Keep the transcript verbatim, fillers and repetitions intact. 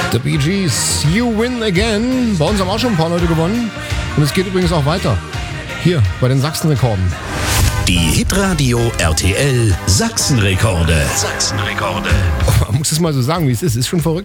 The Bee Gees, You Win Again. Bei uns haben auch schon ein paar Leute gewonnen. Und es geht übrigens auch weiter. Hier bei den Sachsenrekorden. Die Hitradio R T L Sachsenrekorde. Sachsenrekorde. Man muss es mal so sagen, wie es ist. Ist schon verrückt.